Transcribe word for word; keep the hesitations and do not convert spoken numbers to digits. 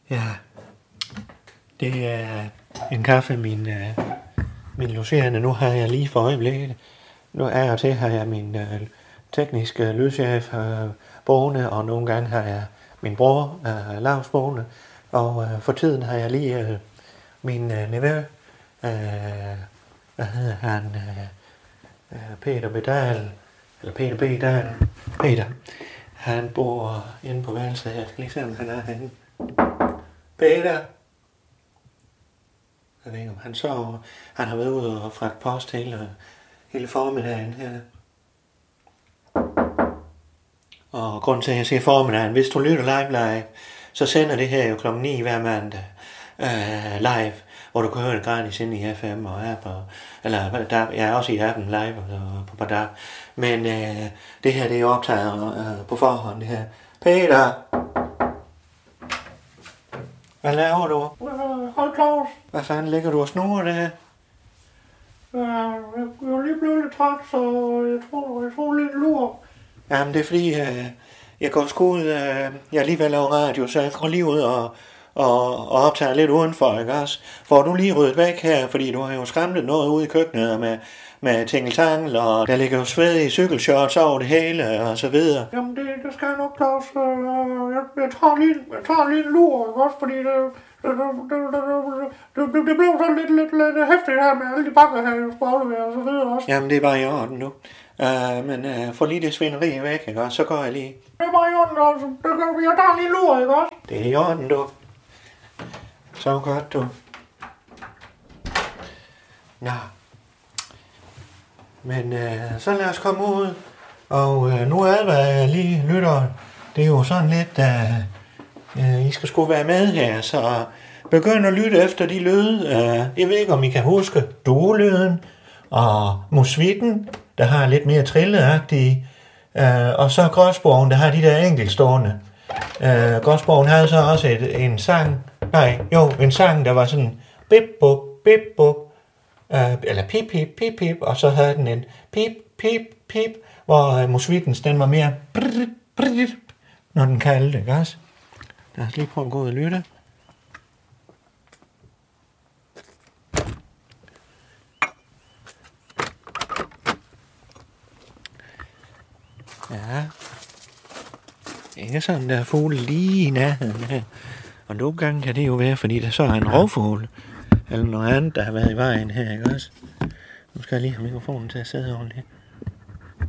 Ja, det er en kaffe, min, uh, min logerende. Nu har jeg lige for øjeblikket. Nu er jeg til, har jeg min uh, tekniske lydchef uh, boende, og nogle gange har jeg min bror uh, Lars boende. Og uh, for tiden har jeg lige uh, min uh, nevø, uh, hvad hedder han, uh, uh, Peter Bedal, eller Peter Bedal, Peter. Han bor inde på værelset her. Lige se, om han er herinde. Peter. Jeg ved ikke, om han sover. Han har været ude og fragt post hele, hele formiddagen her. Og grunden til, at jeg siger formiddagen, hvis du lytter live live, så sender det her jo klokken ni hver mandag uh, live, hvor du kan høre det gratis inde i F M og app, og, eller der, jeg er også i appen live og på Badab. Men uh, det her, det er jo optaget uh, på forhånd, det her. Peter! Hvad laver du? Hold Claus. Hvad fanden ligger du og snurrer der? Ja, jeg er lige blevet lidt træt, så jeg tror, jeg tror lidt lur. Jamen, det er fordi, uh, jeg går sgu ud, uh, jeg er lige ved at lave radio, så jeg går lige ud og, og, og optager lidt udenfor, ikke også? Får du lige ryddet væk her, fordi du har jo skræmlet noget ude i køkkenet med, med tingeltangel, og der ligger jo sved i cykelshorts over det hele, og så videre. Jamen, det, det skal jeg nok, Claus. Jeg, jeg, tager lige, jeg tager lige en lur, ikke også? Fordi det, det, det, det, det, det, det blev sådan lidt, lidt, lidt hæftigt her med alle de bakker her, jeg skulle aflevere, og så videre også. Jamen, det er bare i orden nu. Uh, men uh, få lige det svineri væk, ikke også? Så går jeg lige. Det er bare i orden, altså. Det, jeg tager lige en lur, ikke også? Det er i orden, du. Så godt, du. Nå. Men uh, så lad os komme ud. Og uh, nu advarer jeg lige lytteren. Det er jo sådan lidt, at uh, I skal sgu være med her, så begynd at lytte efter de lyde. Uh, jeg ved ikke, om I kan huske duolyden og musvitten, der har lidt mere trilleagtige, uh, og så Gråsborgen, der har de der enkeltstående. Uh, Gråsborgen havde så også et, en sang, nej, jo, en sang, der var sådan bip bup, bip bup, uh, eller pip pip pip pip, og så havde den en pip pip pip, hvor uh, musvittens, den var mere brrr, brrr, når den kaldte, ikke også? Lad os lige prøve at gå ud og lytte. Ja. Ikke sådan der fugle lige i nærheden her. Og nogle gange kan det jo være, fordi der så er en rovfugle, eller noget andet, der har været i vejen her, ikke også? Nu skal jeg lige have mikrofonen til at sidde ordentligt.